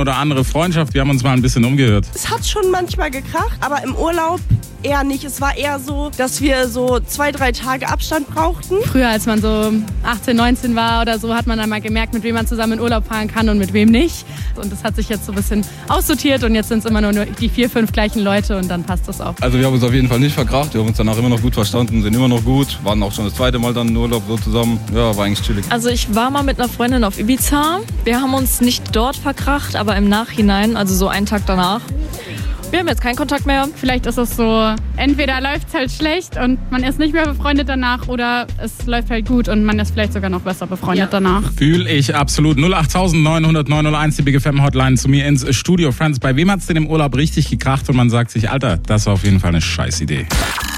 oder andere Freundschaft? Wir haben uns mal ein bisschen umgehört. Es hat schon manchmal gekracht, aber im Urlaub eher nicht. Es war eher so, dass wir so 2-3 Tage Abstand brauchten. Früher, als man so 18, 19 war oder so, hat man dann mal gemerkt, mit wem man zusammen in Urlaub fahren kann und mit wem nicht. Und das hat sich jetzt so ein bisschen aussortiert und jetzt sind es immer nur die 4, 5 gleichen Leute und dann passt das auch. Also wir haben uns auf jeden Fall nicht verkracht, wir haben uns danach immer noch gut verstanden, sind immer noch gut, waren auch schon das zweite Mal dann in Urlaub so zusammen. Ja, war eigentlich chillig. Also ich war mal mit einer Freundin auf Ibiza. Wir haben uns nicht dort verkracht, aber im Nachhinein, also so einen Tag danach. Wir haben jetzt keinen Kontakt mehr. Vielleicht ist es so, entweder läuft es halt schlecht und man ist nicht mehr befreundet danach oder es läuft halt gut und man ist vielleicht sogar noch besser befreundet danach. Fühl ich absolut. 08000 900 901, die Big FM Hotline zu mir ins Studio. Friends, bei wem hat's denn im Urlaub richtig gekracht und man sagt sich, Alter, das war auf jeden Fall eine Scheißidee.